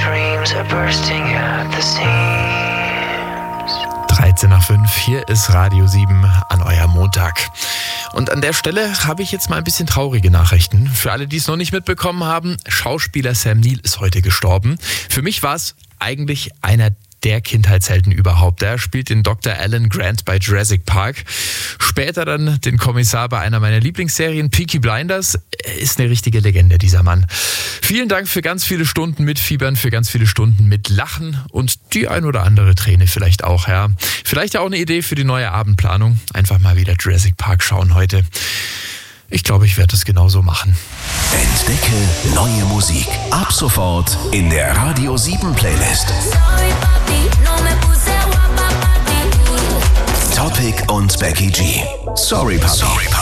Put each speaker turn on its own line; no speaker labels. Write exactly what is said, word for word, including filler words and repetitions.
dreams are bursting at the seams.
dreizehn nach fünf, hier ist Radio sieben an eurem Montag. Und an der Stelle habe ich jetzt mal ein bisschen traurige Nachrichten. Für alle, die es noch nicht mitbekommen haben, Schauspieler Sam Neill ist heute gestorben. Für mich war es eigentlich einer der Kindheitshelden überhaupt. Er spielt den Doktor Alan Grant bei Jurassic Park. Später dann den Kommissar bei einer meiner Lieblingsserien, Peaky Blinders. Er ist eine richtige Legende, dieser Mann. Vielen Dank für ganz viele Stunden mitfiebern, für ganz viele Stunden mit Lachen und die ein oder andere Träne vielleicht auch, ja. Vielleicht ja auch eine Idee für die neue Abendplanung. Einfach mal wieder Jurassic Park schauen heute. Ich glaube, ich werde es genauso machen.
Entdecke neue Musik. Ab sofort in der Radio sieben Playlist. Topic und Becky G. Sorry, Papi. Sorry, Papi.